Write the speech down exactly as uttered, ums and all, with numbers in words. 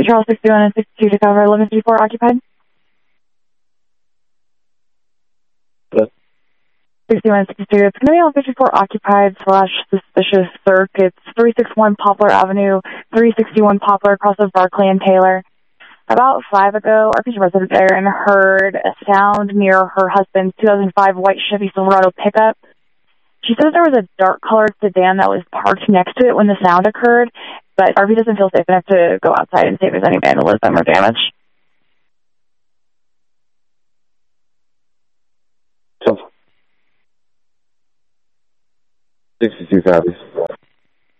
Charles sixty-one and sixty-two to cover eleven fifty-four occupied. What? sixty-one and sixty-two. It's going to be on fifty-four occupied slash suspicious circ. It's three sixty-one Poplar Avenue, three sixty-one Poplar across of Barclay and Taylor. About five ago, our patient resident there and heard a sound near her husband's two thousand five white Chevy Silverado pickup. She says there was a dark-colored sedan that was parked next to it when the sound occurred, but R V doesn't feel safe enough to go outside and see if there's any vandalism or damage. sixty-two copies.